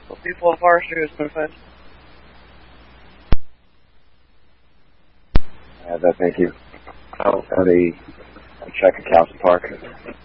for people in forestry has been fun. Thank you. I'll check at Council Park.